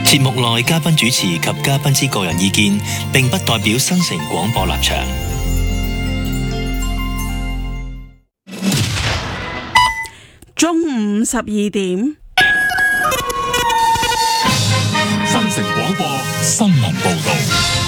節目內嘉賓主持及嘉賓之個人意見，並不代表新城廣播立場。 中午12點， 新城廣播新聞報道。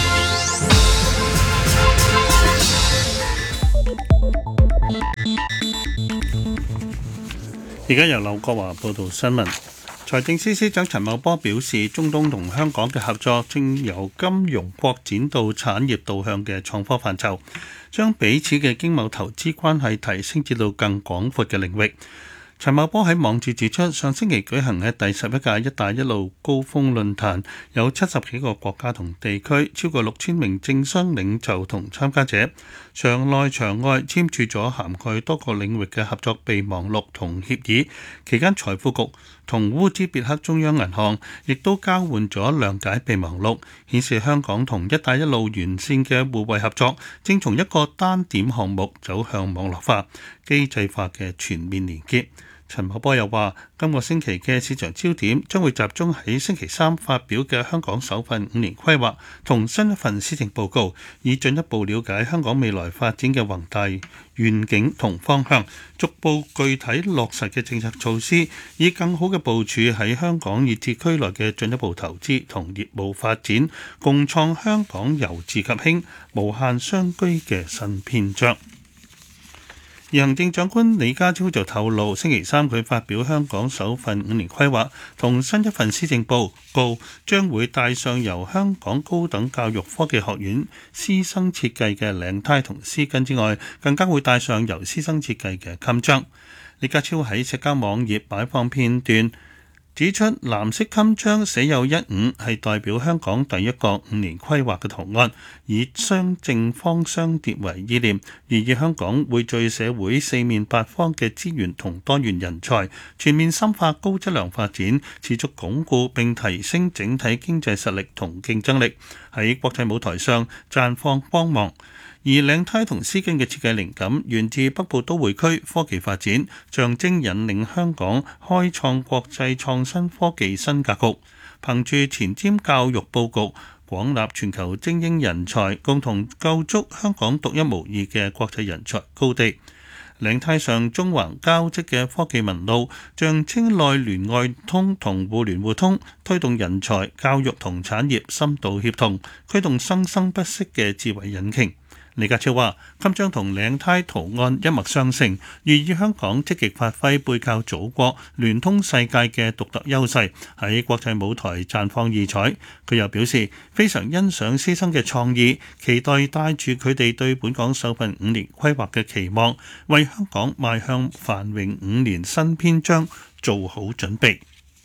而家由劉國華報道新聞。財政司司長陳茂波表示，中東同香港嘅合作正由金融擴展到產業導向嘅創科範疇，將彼此嘅經貿投資關係提升至到更廣闊嘅領域。陳茂波喺網誌指出，上星期舉行嘅第11屆一帶一路高峰論壇，有70幾個國家同地區，超過6000名政商領袖同參加者，場內場外簽署咗涵蓋多個領域嘅合作備忘錄同協議。期間財富局同烏茲別克中央銀行亦都交換咗諒解備忘錄，顯示香港同一帶一路完善嘅互惠合作，正從一個單點項目走向網絡化、機制化嘅全面連結。陳茂波又話，今個星期嘅市場焦點將會集中喺星期三發表嘅香港首份5年規劃同新一份施政報告，以進一步了解香港未來發展嘅宏大願景同方向，逐步具體落實嘅政策措施，以更好嘅部署喺香港以至區內嘅進一步投資同業務發展，共創香港由治及興、無限雙居嘅新篇章。而行政長官李家超就透露，星期三佢發表香港首份5年規劃同新一份施政報告，將會帶上由香港高等教育科技學院師生設計嘅領呔同絲巾之外，更加會帶上由師生設計嘅襟章。李家超喺社交網頁擺放片段，指出藍色襟章寫有15係代表香港第一個5年規劃嘅圖案，以雙正方雙疊為意念，寓意香港匯聚社會四面八方嘅資源同多元人才，全面深化高質量發展，持續鞏固並提升整體經濟實力同競爭力，喺國際舞台上綻放光芒。而領呔同絲巾嘅設計靈感源自北部都會區科技發展，象徵引領香港開創國際創新科技新格局。憑住前瞻教育佈局，廣納全球精英人才，共同構築香港獨一無二嘅國際人才高地。領呔上中橫交織嘅科技紋路，象徵內聯外通同互聯互通，推動人才、教育同產業深度協同，驅動生生不息嘅智慧引擎。李家超話：襟章同領呔圖案一脈相承，寓意香港積極發揮背靠祖國、聯通世界嘅獨特優勢，喺國際舞台綻放異彩。佢又表示非常欣賞師生嘅創意，期待帶住佢哋對本港首份5年規劃嘅期望，為香港邁向繁榮5年新篇章做好準備。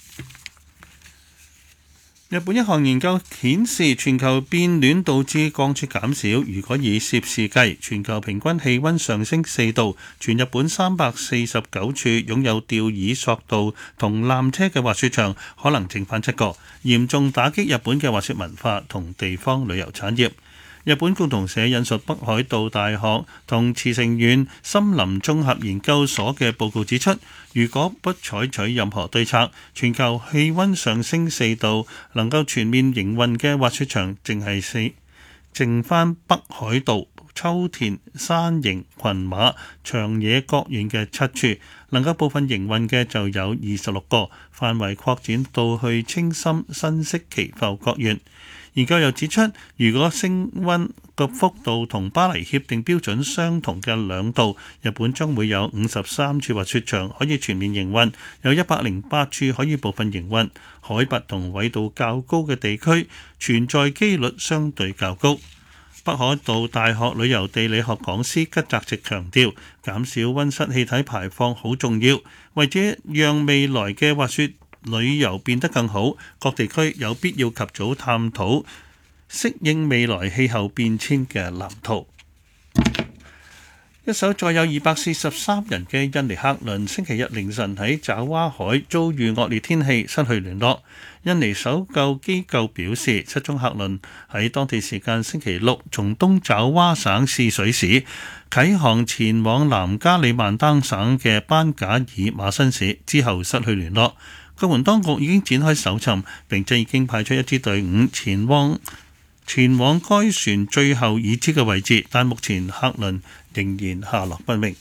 日本一項研究顯示，全球變暖導致降雪減少。如果以攝氏計，全球平均氣溫上升4度。全日本349處擁有吊椅索道同纜車嘅滑雪場，可能剩返7個，嚴重打擊日本嘅滑雪文化同地方旅遊產業。日本共同社引述北海道大學同茨城縣森林綜合研究所嘅報告指出，如果不採取任何對策，全球氣溫上升4度，能夠全面營運嘅滑雪場剩返北海道、秋田、山形、群馬、長野各縣嘅7處，能夠部分營運嘅就有26個，範圍擴展到去青森、新潟、岐阜各縣。研究又指出，如果升溫嘅幅度同巴黎協定標準相同嘅2度，日本將會有53處滑雪場可以全面營運，有108處可以部分營運。海拔同緯度較高嘅地區存在機率相對較高。北海道大學旅遊地理學講師吉澤直強調，減少溫室氣體排放好重要，為咗讓未來嘅滑雪旅遊變得更好，各地區有必要及早探討適應未來氣候變遷嘅藍圖。一艘載有243人嘅印尼客輪星期日凌晨喺爪哇海遭遇惡劣天氣，失去聯絡。印尼搜救機構表示，失蹤客輪喺當地時間星期六從東爪哇省泗水市啟航前往南加里曼丹省嘅班賈爾馬新市，之後失去聯絡。 救援當局已經展開搜尋，並且已經派出一支隊伍前往該船最後已知嘅位置，但目前客輪仍然下落不明。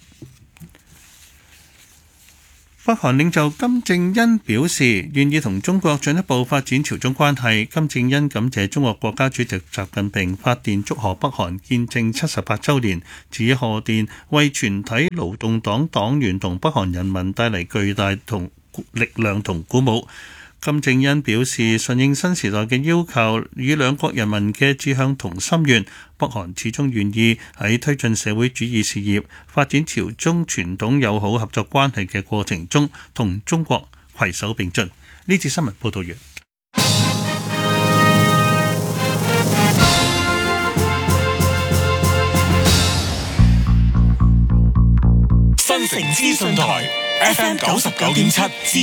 北韓領袖金正恩表示願意同中國進一步發展朝中關係。金正恩感謝中國國家主席習近平發電祝賀北韓建政78週年，指賀電為全體勞動黨黨員同北韓人民帶嚟巨大力量同鼓舞。金正恩表示順應新時代嘅要求，與兩國人民嘅志向同心願，北韓始終願意喺推進社會主義事業、發展朝中傳統友好合作關係嘅過程中，同中國攜手並進。呢節新聞報道完。 新城資訊台 FM 99.7。